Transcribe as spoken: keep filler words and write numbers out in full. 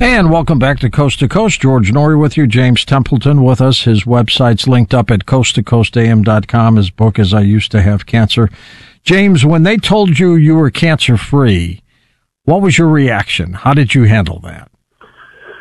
And welcome back to Coast to Coast. George Noory with you. James Templeton with us. His website's linked up at coast to coast a m dot com. His book is I Used to Have Cancer. James, when they told you you were cancer-free, what was your reaction? How did you handle that?